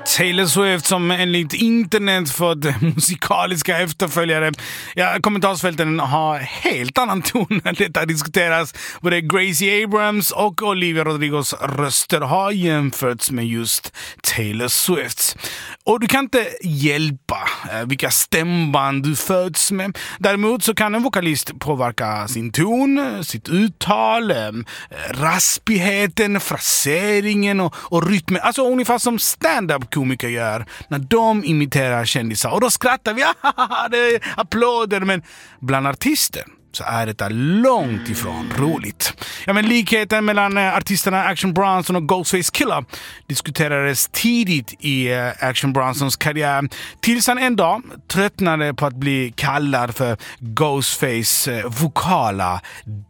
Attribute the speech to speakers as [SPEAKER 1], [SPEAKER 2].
[SPEAKER 1] Taylor Swift som enligt internet fått musikaliska efterföljare. Ja, kommentarsfälten har helt annan ton när detta diskuteras. Både Gracie Abrams och Olivia Rodrigos röster har jämförts med just Taylor Swift. Och du kan inte hjälpa vilka stämband du föds med. Däremot så kan en vokalist påverka sin ton, sitt uttal, raspigheten, fraseringen och rytmen. Alltså ungefär som stand-up-komiker gör när de imiterar kändisar. Och då skrattar vi, det är applåder, men bland artister så är detta långt ifrån roligt. Ja, men likheten mellan artisterna Action Bronson och Ghostface Killah diskuterades tidigt i Action Bronsons karriär, tills han en dag tröttnade på att bli kallad för Ghostface vokala